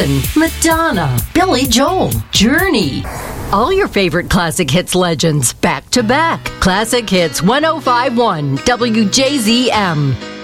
Madonna, Billy Joel, Journey. All your favorite classic hits legends back to back. Classic Hits 1051 WJZM.